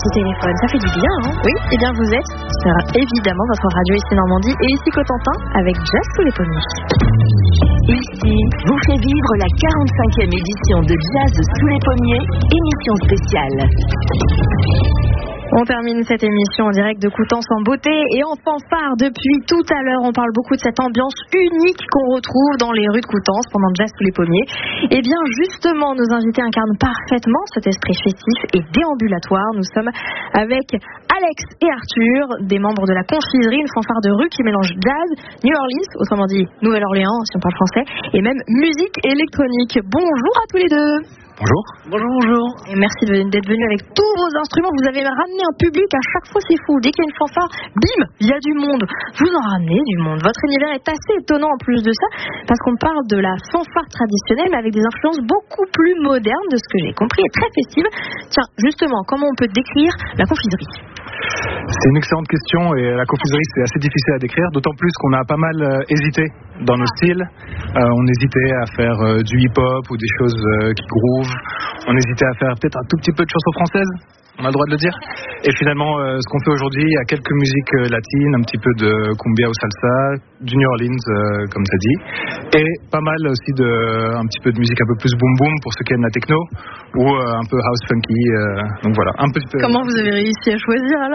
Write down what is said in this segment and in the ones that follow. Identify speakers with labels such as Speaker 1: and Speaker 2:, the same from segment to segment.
Speaker 1: petit téléphone, ça fait du bien, hein? Oui, et bien vous êtes sur évidemment votre radio ici Normandie et ici Cotentin avec Jazz sous les pommiers.
Speaker 2: Ici, vous fait vivre la 45e édition de Jazz sous les pommiers, émission spéciale.
Speaker 1: On termine cette émission en direct de Coutances en beauté et en fanfare depuis tout à l'heure. On parle beaucoup de cette ambiance unique qu'on retrouve dans les rues de Coutances pendant Jazz sous les pommiers. Et bien justement, nos invités incarnent parfaitement cet esprit festif et déambulatoire. Nous sommes avec Alex et Arthur, des membres de la Confiserie, une fanfare de rue qui mélange jazz, New Orleans, autrement dit Nouvelle-Orléans si on parle français, et même musique électronique. Bonjour à tous les deux.
Speaker 3: Bonjour.
Speaker 4: Bonjour.
Speaker 1: Et merci d'être venus avec tous vos instruments. Vous avez ramené un public à chaque fois, c'est fou. Dès qu'il y a une fanfare, bim, il y a du monde. Vous en ramenez du monde. Votre univers est assez étonnant en plus de ça, parce qu'on parle de la fanfare traditionnelle, mais avec des influences beaucoup plus modernes, de ce que j'ai compris, et très festives. Tiens, justement, comment on peut décrire la confiserie ?
Speaker 3: C'est une excellente question et la confiserie c'est assez difficile à décrire, d'autant plus qu'on a pas mal hésité dans nos styles. On hésitait à faire du hip-hop ou des choses qui groove. On hésitait à faire peut-être un tout petit peu de chansons françaises, on a le droit de le dire. Et finalement, ce qu'on fait aujourd'hui, il y a quelques musiques latines, un petit peu de cumbia ou salsa, du New Orleans, comme tu as dit, et pas mal aussi un petit peu de musique un peu plus boom boom pour ceux qui aiment la techno, ou un peu house funky. Donc voilà, un petit peu.
Speaker 1: Comment vous avez réussi à choisir alors ?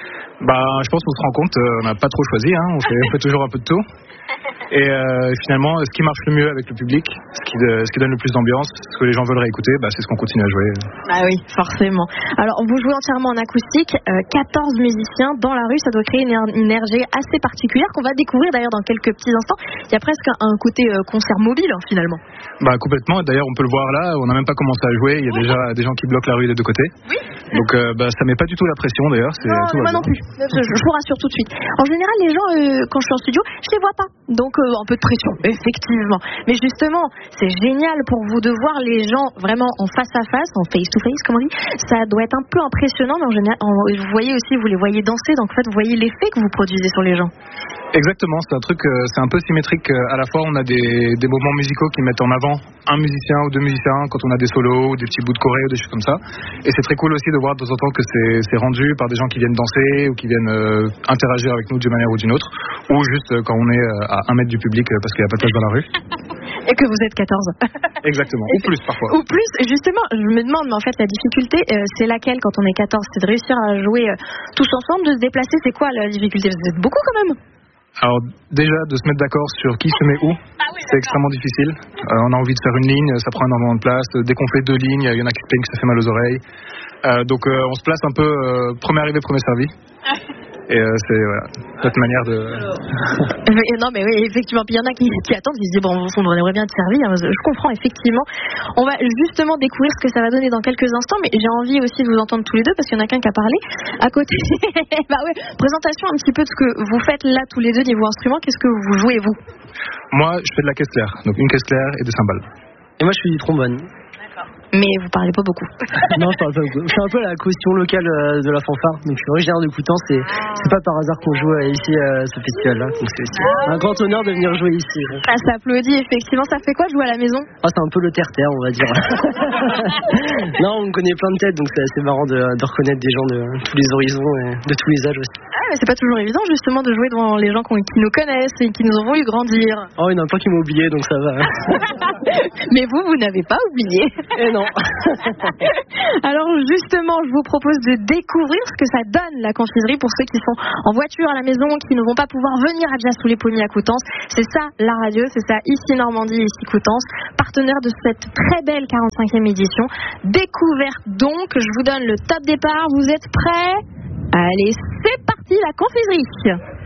Speaker 3: Je pense qu'on se rend compte, on n'a pas trop choisi, hein, on fait toujours un peu de tout. Et finalement, ce qui marche le mieux avec le public, ce qui donne le plus d'ambiance, ce que les gens veulent réécouter, c'est ce qu'on continue à jouer.
Speaker 1: Ah oui, forcément. Alors, vous jouez entièrement en acoustique, 14 musiciens dans la rue, ça doit créer une énergie assez particulière qu'on va découvrir d'ailleurs dans quelques petits instants. Il y a presque un côté concert mobile, finalement.
Speaker 3: Complètement, d'ailleurs on peut le voir là, on n'a même pas commencé à jouer, il y a déjà des gens qui bloquent la rue des deux côtés. Oui. Donc ça met pas du tout la pression d'ailleurs.
Speaker 1: Non, moi non plus, je vous rassure tout de suite. En général, les gens, quand je suis en studio, je les vois pas. Donc un peu de pression, effectivement. Mais justement, c'est génial pour vous de voir les gens vraiment en face à face, en face to face, comme on dit. Ça doit être un peu impressionnant, mais en général, vous voyez aussi, vous les voyez danser, donc en fait, vous voyez l'effet que vous produisez sur les gens.
Speaker 3: Exactement, c'est un truc, c'est un peu symétrique. À la fois, on a des moments musicaux qui mettent en avant un musicien ou deux musiciens quand on a des solos ou des petits bouts de choré ou des choses comme ça. Et c'est très cool aussi de voir de temps en temps que c'est rendu par des gens qui viennent danser ou qui viennent interagir avec nous d'une manière ou d'une autre, ou juste quand on est à 1 mètre du public parce qu'il n'y a pas de place dans la rue.
Speaker 1: Et que vous êtes 14.
Speaker 3: Exactement, ou plus parfois.
Speaker 1: Ou plus, justement, je me demande, mais en fait la difficulté, c'est laquelle quand on est 14 ? C'est de réussir à jouer tous ensemble, de se déplacer, c'est quoi la difficulté ? Vous êtes beaucoup quand même.
Speaker 3: Alors déjà, de se mettre d'accord sur qui se met où, c'est extrêmement difficile. On a envie de faire une ligne, ça prend énormément de place. Dès qu'on fait 2 lignes, il y en a qui se plaignent que ça fait mal aux oreilles. Donc on se place un peu premier arrivé, premier servi. Et c'est notre manière de...
Speaker 1: Non mais oui, effectivement, puis il y en a qui attendent, qui se disent on aimerait bien te servir. Je comprends, effectivement. On va justement découvrir ce que ça va donner dans quelques instants, mais j'ai envie aussi de vous entendre tous les deux parce qu'il y en a qu'un qui a parlé à côté. Présentation un petit peu de ce que vous faites là tous les deux niveau instrument. Qu'est-ce que vous jouez vous ?
Speaker 3: Moi je fais de la caisse claire, donc une caisse claire et des cymbales.
Speaker 4: Et moi je fais du trombone.
Speaker 1: Mais vous parlez pas beaucoup.
Speaker 4: Non, je parle pas beaucoup. Je suis un peu la caution locale de la fanfare. Donc je suis originaire de Coutances et c'est pas par hasard qu'on joue ici à ce festival-là. Donc c'est aussi un grand honneur de venir jouer ici.
Speaker 1: Ça s'applaudit effectivement. Ça fait quoi de jouer à la maison ?
Speaker 4: C'est un peu le terre-terre, on va dire. Non, on connaît plein de têtes, donc c'est assez marrant de reconnaître des gens de tous les horizons et de tous les âges aussi.
Speaker 1: Mais c'est pas toujours évident justement de jouer devant les gens qui nous connaissent et qui nous ont voulu grandir.
Speaker 4: Il y en a pas qui m'ont oublié, donc ça va.
Speaker 1: Mais vous n'avez pas oublié.
Speaker 4: Et non.
Speaker 1: Alors justement, je vous propose de découvrir ce que ça donne la confiserie pour ceux qui sont en voiture à la maison, qui ne vont pas pouvoir venir à Jazz sous les pommiers à Coutances. C'est ça la radio, c'est ça ici Normandie, ici Coutances, partenaire de cette très belle 45e édition. Découverte donc, je vous donne le top départ, vous êtes prêts ? Allez, c'est parti la confiserie.